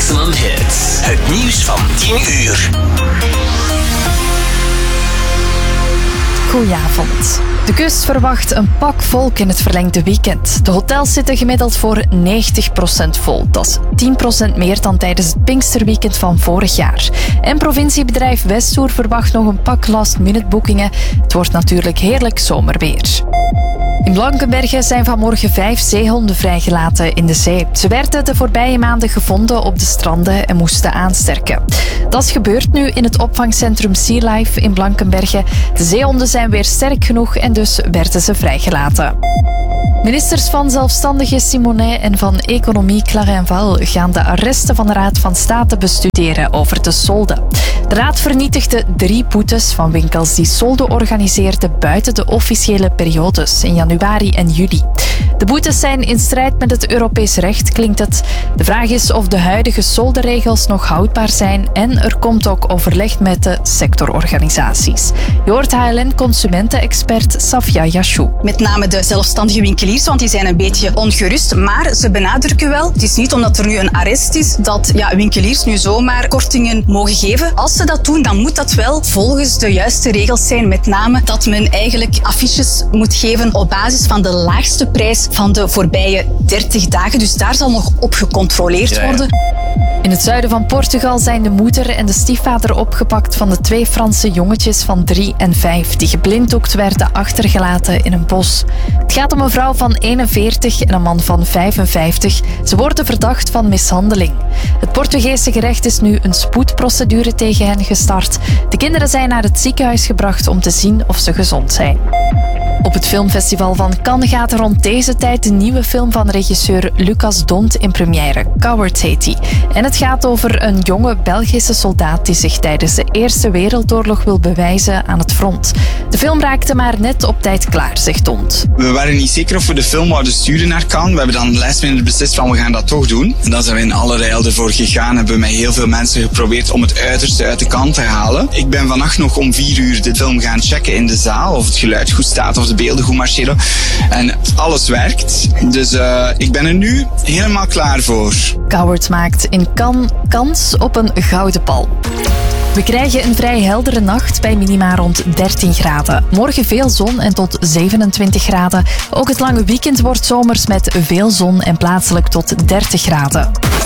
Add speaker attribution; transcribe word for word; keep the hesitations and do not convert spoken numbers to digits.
Speaker 1: Maximum Hits. Het nieuws van tien uur.
Speaker 2: Goedenavond. De kust verwacht een pak volk in het verlengde weekend. De hotels zitten gemiddeld voor negentig procent vol. Dat is tien procent meer dan tijdens het Pinksterweekend van vorig jaar. En provinciebedrijf Westtour verwacht nog een pak last-minute boekingen. Het wordt natuurlijk heerlijk zomerweer. In Blankenberge zijn vanmorgen vijf zeehonden vrijgelaten in de zee. Ze werden de voorbije maanden gevonden op de stranden en moesten aansterken. Dat is gebeurd nu in het opvangcentrum Sea Life in Blankenberge. De zeehonden zijn weer sterk genoeg en dus werden ze vrijgelaten. Ministers van Zelfstandige Simonet en van Economie Clarenval gaan de arresten van de Raad van State bestuderen over de solden. De Raad vernietigde drie boetes van winkels die solden organiseerden buiten de officiële periodes in januari en juli. De boetes zijn in strijd met het Europees recht, klinkt het. De vraag is of de huidige soldenregels nog houdbaar zijn en er komt ook overleg met de sectororganisaties. Je hoort H L N-consumentenexpert Safia Yashou.
Speaker 3: Met name de zelfstandige winkeliers, want die zijn een beetje ongerust. Maar ze benadrukken wel, het is niet omdat er nu een arrest is, dat ja, winkeliers nu zomaar kortingen mogen geven. Als ze dat doen, dan moet dat wel volgens de juiste regels zijn. Met name dat men eigenlijk affiches moet geven op basis van de laagste prijs van de voorbije dertig dagen. Dus daar zal nog op gecontroleerd
Speaker 1: ja, ja.
Speaker 3: worden.
Speaker 2: In het zuiden van Portugal zijn de moeder en de stiefvader opgepakt van de twee Franse jongetjes van drie en vijf die geblinddoekt werden achtergelaten in een bos. Het gaat om een vrouw van eenenveertig en een man van vijfenvijftig. Ze worden verdacht van mishandeling. Het Portugese gerecht is nu een spoedprocedure tegen hen gestart. De kinderen zijn naar het ziekenhuis gebracht om te zien of ze gezond zijn. Op het filmfestival van Cannes gaat er rond deze tijd de nieuwe film van regisseur Lucas Dont in première. Coward heet die. En het gaat over een jonge Belgische soldaat die zich tijdens de Eerste Wereldoorlog wil bewijzen aan het front. De film raakte maar net op tijd klaar, zegt Dont.
Speaker 4: We waren niet zeker of we de film wouden sturen naar Cannes. We hebben dan last minute beslist van we gaan dat toch doen. En dan zijn we in alle rijl ervoor gegaan. Hebben we met heel veel mensen geprobeerd om het uiterste uit de kant te halen. Ik ben vannacht nog om vier uur de film gaan checken in de zaal. Of het geluid goed staat, of de beelden goed marcheren. En alles werkt. Dus uh, ik ben er nu helemaal klaar voor.
Speaker 2: Coward maakt in Cannes kans op een gouden bal. We krijgen een vrij heldere nacht bij minima rond dertien graden. Morgen veel zon en tot zevenentwintig graden. Ook het lange weekend wordt zomers met veel zon en plaatselijk tot dertig graden.